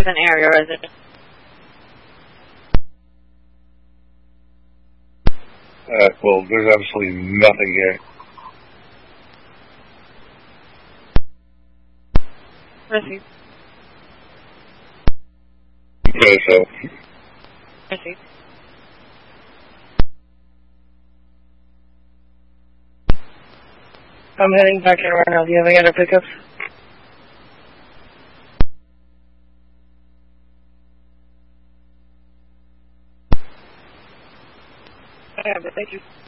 an area resident. Well, there's absolutely nothing here. Proceed. Okay, so. Proceed. I'm heading back in right now. Do you have any other pickups? I have it. Thank you.